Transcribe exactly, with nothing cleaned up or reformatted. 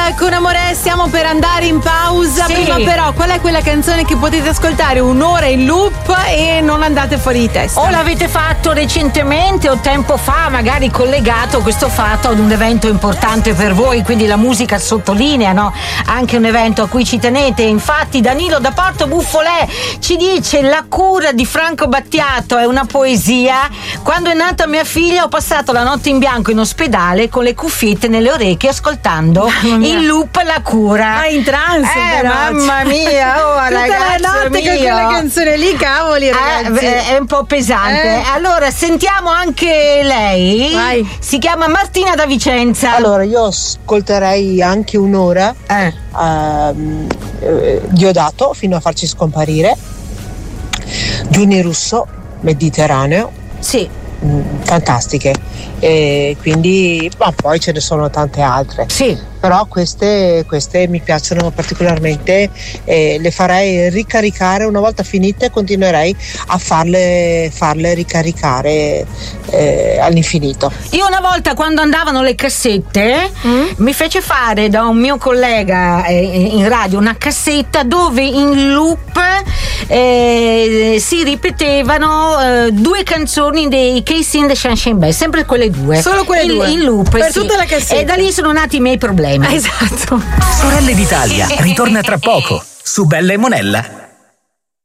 con Amore stiamo per andare in pausa. Sì. Prima però, qual è quella canzone che potete ascoltare un'ora in loop e non andate fuori di testa? O l'avete fatto recentemente o tempo fa, magari collegato questo fatto ad un evento importante per voi, quindi la musica sottolinea, no? Anche un evento a cui ci tenete. Infatti Danilo da Porto Buffolè ci dice: la cura di Franco Battiato è una poesia. Quando è nata mia figlia ho passato la notte in bianco in ospedale con le cuffiette nelle orecchie ascoltando in loop la cura. Ma in trance, eh, però. mamma mia, oh, Tutta ragazzo la notte mio. con quelle canzoni lì, cavoli, ragazzi. Eh, è un po' pesante. Eh. Allora sentiamo anche lei. Vai. Si chiama Martina da Vicenza. Allora, io ascolterei anche un'ora Eh. ehm, eh, Diodato fino a farci scomparire, Giuni Russo, Mediterraneo, Sì. mh, fantastiche, e quindi ma poi ce ne sono tante altre. Sì. Però queste, queste mi piacciono particolarmente e le farei ricaricare una volta finite, continuerei a farle, farle ricaricare eh, all'infinito. Io una volta, quando andavano le cassette, Mm? mi fece fare da un mio collega eh, in radio una cassetta dove in loop eh, si ripetevano eh, due canzoni dei Casey and the Sunshine Band, sempre quelle due. Solo quelle in, due? in loop Per sì. tutta la cassetta? E da lì sono nati i miei problemi. Esatto. Sorelle d'Italia ritorna tra poco su Bella e Monella.